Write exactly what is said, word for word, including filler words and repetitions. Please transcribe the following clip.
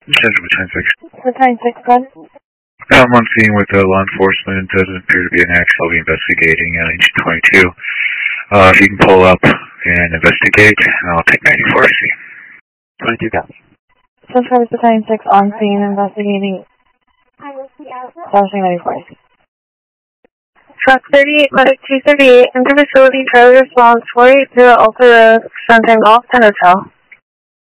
Central Battalion six. Battalion six, go ahead. I'm on scene with uh, law enforcement. Doesn't appear to be an accident. I'll be investigating uh, engine twenty-two. Uh, if you can pull up and investigate, I'll take ninety-four C. twenty-two copy. Central Battalion six on scene investigating. Crossing ninety-four C. Truck thirty-eight, Medic two thirty-eight, enter facility, trailer response four eight zero Alpha Road, Sunshine Golf, ten Hotel.